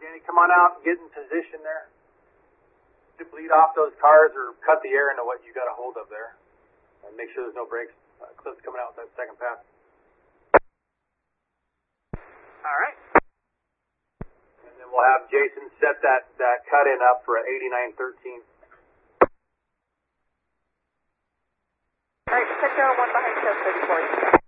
Danny, come on out and get in position there. To bleed off those cars or cut the air into what you got a hold of there. And make sure there's no brakes. Clips coming out with that second pass. All right. And then we'll have Jason set that cut in up for 8913. All right, check down one behind 1034.